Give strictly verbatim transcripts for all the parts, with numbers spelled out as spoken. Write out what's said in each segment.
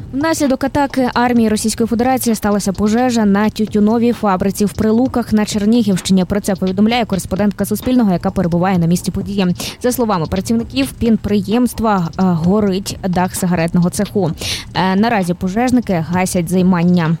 Внаслідок атаки армії Російської Федерації сталася пожежа на тютюновій фабриці в Прилуках на Чернігівщині. Про це повідомляє кореспондентка Суспільного, яка перебуває на місці події. За словами працівників підприємства, горить дах сигаретного цеху. Наразі пожежники гасять займання.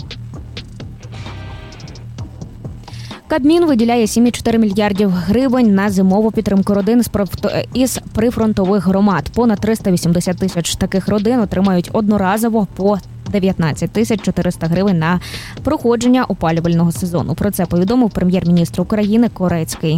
Кабмін виділяє сім цілих чотири мільярдів гривень на зимову підтримку родин із прифронтових громад. Понад триста вісімдесят тисяч таких родин отримають одноразово по дев'ятнадцять тисяч чотириста гривень на проходження опалювального сезону. Про це повідомив прем'єр-міністр України Корецький.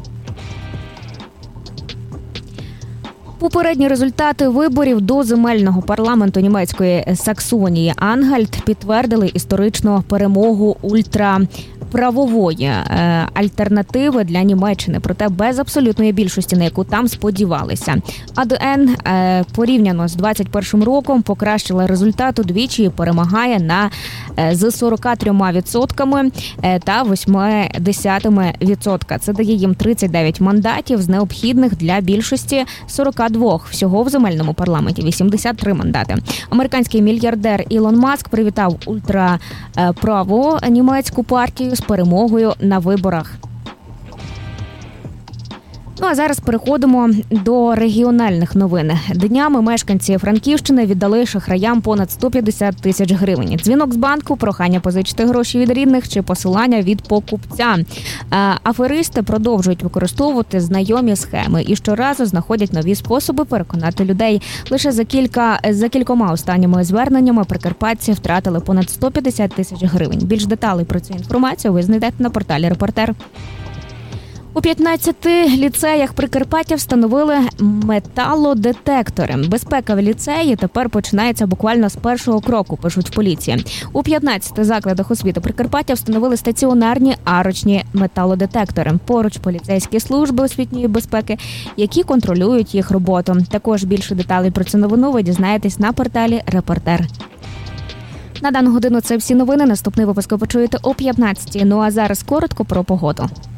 Попередні результати виборів до земельного парламенту німецької Саксонії Ангальт підтвердили історичну перемогу ультраправової альтернативи для Німеччини, проте без абсолютної більшості, на яку там сподівалися. АДН порівняно з двадцять першим роком покращила результат удвічі і перемагає на з сорок три відсотки та вісім десятих відсотка. Це дає їм тридцять дев'ять мандатів з необхідних для більшості сорок два. Всього в земельному парламенті вісімдесят три мандати. Американський мільярдер Ілон Маск привітав ультраправу німецьку партію з перемогою на виборах. Ну а зараз переходимо до регіональних новин. Днями мешканці Франківщини віддали шахраям понад сто п'ятдесят тисяч гривень. Дзвінок з банку, прохання позичити гроші від рідних чи посилання від покупця. Аферисти продовжують використовувати знайомі схеми і щоразу знаходять нові способи переконати людей. Лише за кілька за кількома останніми зверненнями прикарпатці втратили понад сто п'ятдесят тисяч гривень. Більш деталей про цю інформацію ви знайдете на порталі «Репортер». У п'ятнадцяти ліцеях Прикарпаття встановили металодетектори. Безпека в ліцеї тепер починається буквально з першого кроку, пишуть в поліції. У п'ятнадцяти закладах освіти Прикарпаття встановили стаціонарні арочні металодетектори. Поруч поліцейські служби освітньої безпеки, які контролюють їх роботу. Також більше деталей про цю новину ви дізнаєтесь на порталі «Репортер». На дану годину це всі новини. Наступний випуск ви почуєте о п'ятнадцятій. Ну а зараз коротко про погоду.